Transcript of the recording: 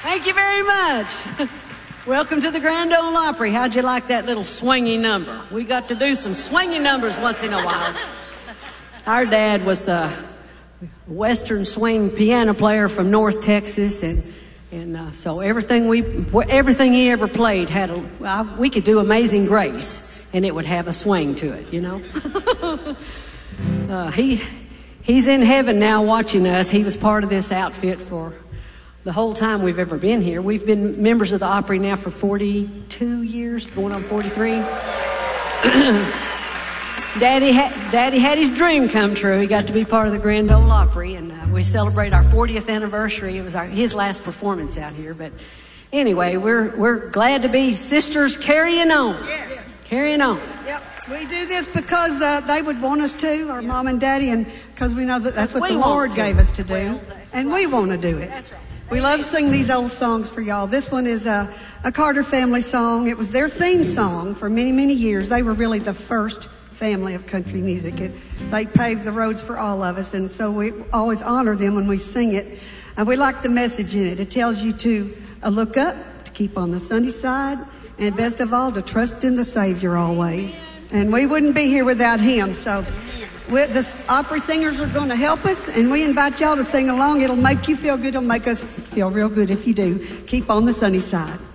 Thank you very much. Welcome to the Grand Ole Opry. How'd you like that little swingy number? We got to do some swingy numbers once in a while. Our dad was a Western swing piano player from North Texas, and so everything he ever played we could do Amazing Grace, and it would have a swing to it, you know. He's in heaven now watching us. He was part of this outfit for the whole time we've ever been here. We've been members of the Opry now for 42 years, going on 43. Daddy had his dream come true. He got to be part of the Grand Ole Opry, and we celebrate our 40th anniversary. It was his last performance out here. But anyway, we're glad to be sisters carrying on. Yes. Carrying on. Yep. We do this because they would want us to, our mom and daddy, and because we know that's what the Lord gave us to do. Well, and we want to do it. That's right. We love to sing these old songs for y'all. This one is a Carter family song. It was their theme song for many, many years. They were really the first family of country music. They paved the roads for all of us, and so we always honor them when we sing it. And we like the message in it. It tells you to look up, to keep on the sunny side, and best of all, to trust in the Savior always. And we wouldn't be here without him. So the Opry singers are going to help us, and we invite y'all to sing along. It'll make you feel good. It'll make us feel real good if you do. Keep on the sunny side.